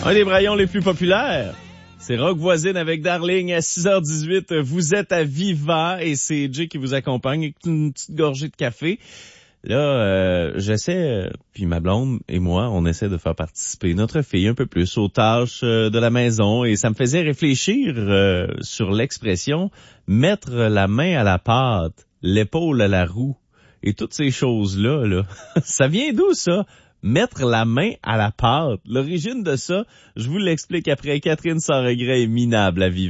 Un des braillons les plus populaires. C'est Rock Voisine avec Darling à 6h18. Vous êtes à Viva et c'est Jay qui vous accompagne avec une petite gorgée de café. Là, j'essaie, puis ma blonde et moi, on essaie de faire participer notre fille un peu plus aux tâches de la maison et ça me faisait réfléchir sur l'expression « mettre la main à la pâte, l'épaule à la roue » et toutes ces choses-là, là. Ça vient d'où ça? Mettre la main à la pâte. L'origine de ça, je vous l'explique après. Catherine sans regret est minable à vivre.